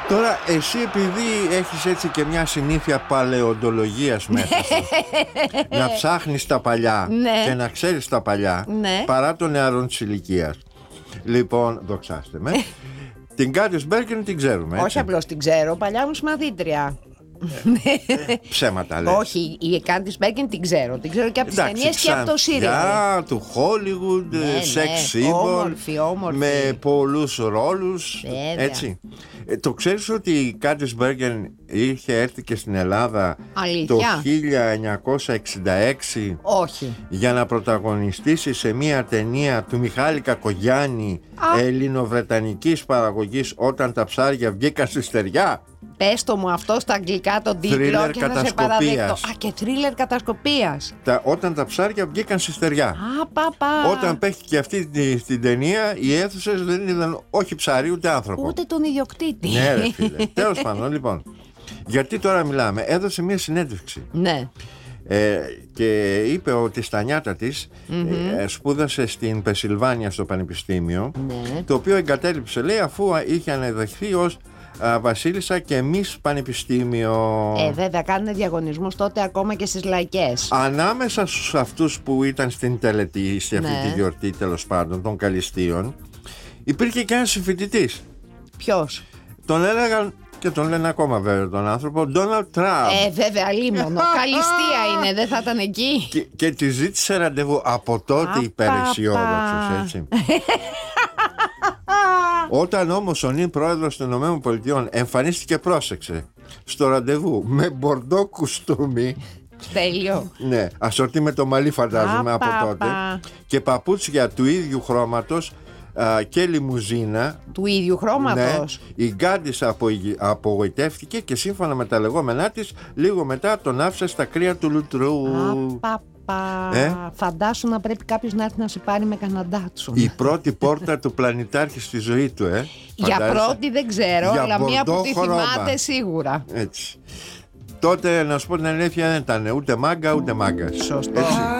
Τώρα εσύ επειδή έχεις έτσι και μια συνήθεια παλαιοντολογίας μέσα σου, να ψάχνεις τα παλιά, Ναι. και να ξέρεις τα παλιά, Ναι. παρά των νεαρών της ηλικίας. Λοιπόν, δοξάστε με. Την Κάντισμπεργκεν την ξέρουμε, έτσι. Όχι απλώς την ξέρω, παλιά μου συμμαθήτρια. Ψέματα λες. Όχι, η Κάντισμπεργκεν την ξέρω. Την ξέρω και από τις Εντάξει, ταινίες και από το σύριαλ. ξανθιά του Hollywood, sex symbol, Όμορφη, όμορφη. με πολλούς ρόλους. Βέβαια. Έτσι. Το ξέρεις ότι η Κάντισμπεργκεν είχε έρθει και στην Ελλάδα Αλήθεια? το 1966 Όχι. για να πρωταγωνιστήσει σε μια ταινία του Μιχάλη Κακογιάννη, ελληνοβρετανικής παραγωγής, όταν τα ψάρια βγήκαν στη στεριά. Πες το μου αυτό στα αγγλικά τον τίτλο Thriller και θα σε κατασκοπίας. παραδεχτώ. Α, και θρίλερ κατασκοπίας. Όταν τα ψάρια βγήκαν στη στεριά. Α, παπα. Όταν παίχτηκε αυτή την ταινία, οι αίθουσες δεν είδαν όχι ψάρι ούτε άνθρωπο. Ούτε τον ιδιοκτήτη. Ναι, ρε φίλε. Τέλος πάντων, λοιπόν. Γιατί τώρα μιλάμε, έδωσε μια συνέντευξη. Ναι. Και είπε ότι στα νιάτα της σπούδασε στην Πενσιλβάνια στο Πανεπιστήμιο, Ναι. το οποίο εγκατέλειψε, λέει, αφού είχε αναδεχθεί ως βασίλισσα και Μις Πανεπιστήμιο. Βέβαια, κάνουν διαγωνισμούς τότε ακόμα και στις λαϊκές. Ανάμεσα στους αυτούς που ήταν στην τελετή, σε αυτή Ναι. τη γιορτή τέλος πάντων των καλυστείων, υπήρχε και ένας συμφοιτητής. Ποιος? Τον έλεγαν και τον λένε ακόμα βέβαια τον άνθρωπο, Ντόναλντ Τραμπ. Βέβαια, λίμωνο. Καλυστία είναι, δεν θα ήταν εκεί. Και τη ζήτησε ραντεβού από τότε υπεραισιόδοξος, έτσι. Όταν όμως ο νυν πρόεδρος των ΗΠΑ εμφανίστηκε, πρόσεξε, στο ραντεβού με μπορντό κουστούμι, Τέλειο. ναι, ασορτή με το μαλλί φαντάζομαι από τότε, και παπούτσια του ίδιου χρώματος και λιμουζίνα. Του ίδιου χρώματος. Ναι, η Γκάντις απογοητεύτηκε και σύμφωνα με τα λεγόμενά της, λίγο μετά τον άφησε στα κρύα του λουτρού. Φαντάσου να πρέπει κάποιος να έρθει να σε πάρει με καναντάτσου. Η πρώτη πόρτα του πλανητάρχη στη ζωή του, Για φαντάζεσαι. πρώτη δεν ξέρω, Για αλλά μία που μπορντό τη χρώμα. θυμάται σίγουρα. Έτσι. Τότε, να σου πω την αλήθεια, δεν ήταν ούτε μάγκα ούτε μάγκας. Σωστό.